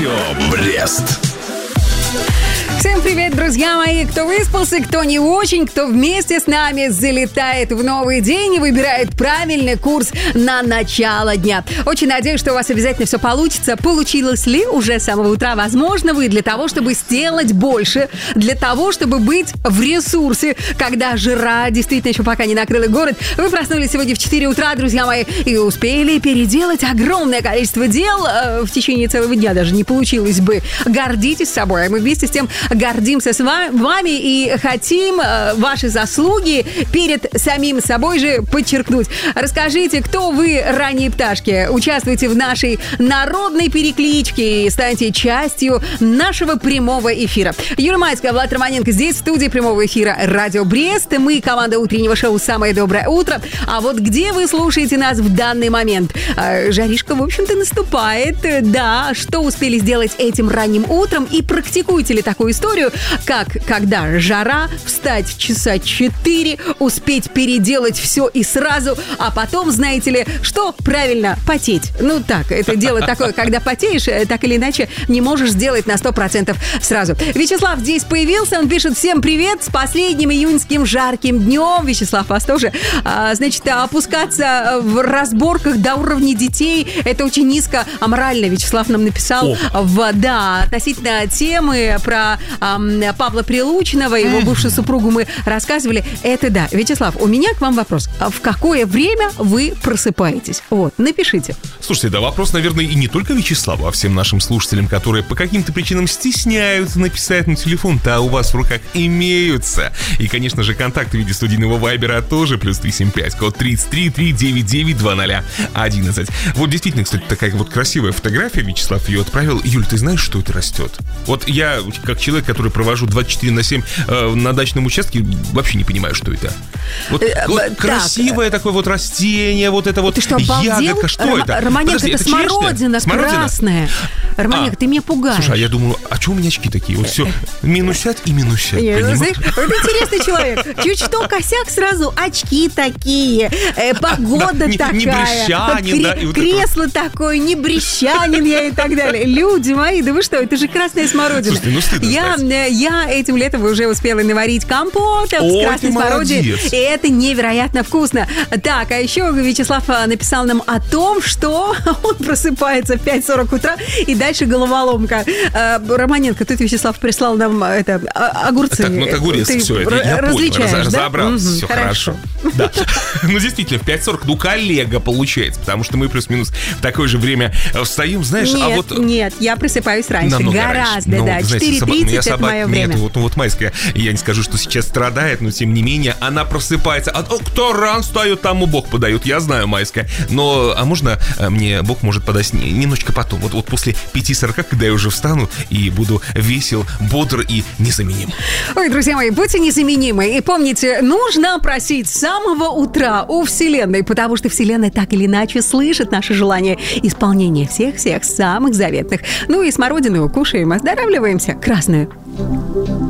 Радио Брест. Всем привет, друзья мои! Кто выспался, кто не очень, кто вместе с нами залетает в новый день и выбирает правильный курс на начало дня. Очень надеюсь, что у вас обязательно все получится. Получилось ли уже с самого утра? Возможно, вы для того, чтобы сделать больше, для того, чтобы быть в ресурсе, когда жара действительно еще пока не накрыла город. Вы проснулись сегодня в 4 утра, друзья мои, и успели переделать огромное количество дел в течение целого дня. Даже не получилось бы. Гордитесь собой, а мы вместе с тем гордимся с вами и хотим ваши заслуги перед самим собой же подчеркнуть. Расскажите, кто вы, ранние пташки. Участвуйте в нашей народной перекличке и станьте частью нашего прямого эфира. Юлия Майская, Влад Романенко здесь, в студии прямого эфира Радио Брест. Мы команда утреннего шоу «Самое доброе утро». А вот где вы слушаете нас в данный момент? Жаришка, в общем-то, наступает. Да, что успели сделать этим ранним утром и практикуете ли такую историю, как когда жара, встать в часа 4, успеть переделать все и сразу, а потом, знаете ли, что? Правильно, потеть. Ну так, это дело такое, когда потеешь, так или иначе не можешь сделать на 100% сразу. Вячеслав здесь появился, он пишет: всем привет, с последним июньским жарким днем. Вячеслав, вас тоже. Значит, опускаться в разборках до уровня детей, это очень низко, аморально. Вячеслав нам написал, относительно темы про Павла Прилучного, его бывшую супругу мы рассказывали. Это да. Вячеслав, у меня к вам вопрос. В какое время вы просыпаетесь? Вот, напишите. Слушайте, да, вопрос, наверное, и не только Вячеславу, а всем нашим слушателям, которые по каким-то причинам стесняются написать на телефон-то у вас в руках имеются. И, конечно же, контакты в виде студийного вайбера тоже, плюс 375, код 33-399-2011. Вот действительно, кстати, такая вот красивая фотография, Вячеслав ее отправил. Юль, ты знаешь, что это растет? Вот я, как человек, который провожу 24/7 на дачном участке, вообще не понимаю, что это. Вот красивое такое вот растение, вот это вот. Ты что, ягодка, что это? Романенко, это смородина красная. Романенко, ты меня пугаешь. Слушай, а я думаю, а что у меня очки такие? Вот все, минусят и минусят. Знаешь, это интересный человек. Чуть что, косяк, сразу очки такие, погода такая. Не брещанин, да. Кресло такое, не брещанин я и так далее. Люди мои, да вы что, это же красная смородина. Слушайте, ну стыдно Я этим летом уже успела наварить компотов с красной смородиной. И это невероятно вкусно. Так, а еще Вячеслав написал нам о том, что он просыпается в 5:40 утра и дальше головоломка. Романенко, тут Вячеслав прислал нам огурцы. Так, ну огурец, все, это я понял, разобрался, все хорошо. Да. Ну, действительно, в 5:40, ну, коллега получается, потому что мы плюс-минус в такое же время встаем, знаешь, Нет, я просыпаюсь раньше, гораздо, да, 4:30 это мое время. Нет, вот Майская, я не скажу, что сейчас страдает, но тем не менее она просыпается. Кто рано встает, тому Бог подает, я знаю, Майская. Но, а можно мне Бог может подать немножечко потом, вот после 5:40, когда я уже встану и буду весел, бодр и незаменим. Ой, друзья мои, будьте незаменимы. И помните, нужно просить с самого утра у Вселенной, потому что Вселенная так или иначе слышит наши желания исполнения всех самых заветных. Ну и смородину кушаем, оздоравливаемся. Красную.